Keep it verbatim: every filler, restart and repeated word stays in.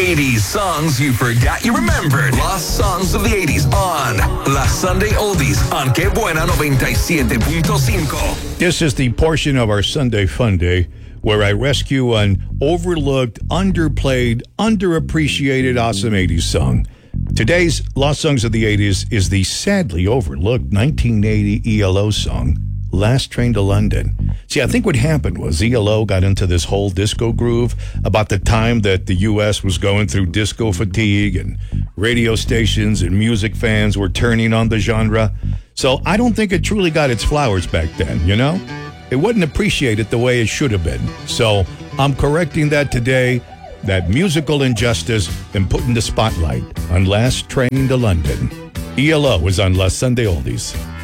eighties songs you forgot you remembered. Lost songs of the eighties on La Sunday Oldies on Que Buena ninety-seven point five. This is the portion of our Sunday Fun Day where I rescue an overlooked, underplayed, underappreciated awesome eighties song. Today's Lost Songs of the eighties is the sadly overlooked nineteen eighty E L O song, Last Train to London. See, I think what happened was E L O got into this whole disco groove about the time that the U S was going through disco fatigue and radio stations and music fans were turning on the genre. So I don't think it truly got its flowers back then, you know? It wasn't appreciated the way it should have been. So I'm correcting that today, that musical injustice, and putting the spotlight on Last Train to London. E L O is on La Sunday Oldies.